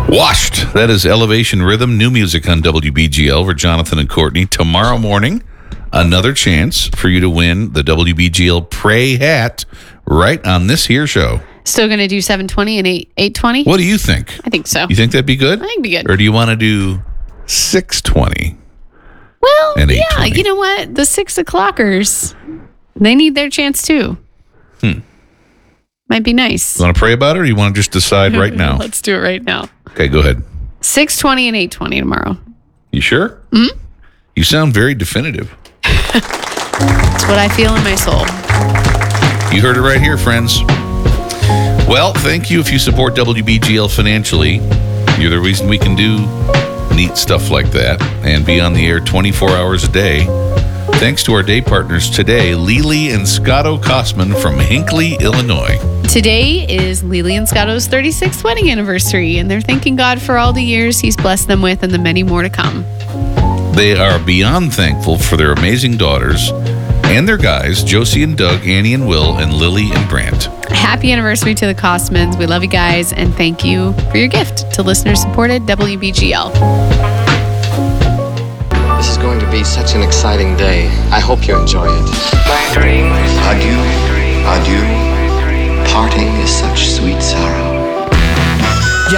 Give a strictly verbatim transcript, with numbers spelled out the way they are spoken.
Washed. That is Elevation Rhythm, new music on W B G L for Jonathan and Courtney. Tomorrow morning, another chance for you to win the W B G L Pray hat right on this here show. Still going to do seven twenty and eight twenty? What do you think? I think so. You think that'd be good? I think it'd be good. Or do you want to do six twenty? Well, and yeah, you know what? The six o'clockers, they need their chance too. Hmm. Might be nice. You want to pray about it, or you want to just decide right now? Let's do it right now. Okay, go ahead. six twenty and eight twenty tomorrow. You sure? Mm-hmm. You sound very definitive. It's what I feel in my soul. You heard it right here, friends. Well, thank you if you support W B G L financially. You're the reason we can do neat stuff like that and be on the air twenty-four hours a day. Thanks to our day partners today, Lily and Scotto Kosman from Hinckley, Illinois. Today is Lily and Scotto's thirty-sixth wedding anniversary, and they're thanking God for all the years He's blessed them with and the many more to come. They are beyond thankful for their amazing daughters and their guys, Josie and Doug, Annie and Will, and Lily and Brant. Happy anniversary to the Kosmans. We love you guys, and thank you for your gift to listener-supported W B G L. This is going to be such an exciting day. I hope you enjoy it. My dreams. Adieu, adieu. Parting is such sweet sorrow.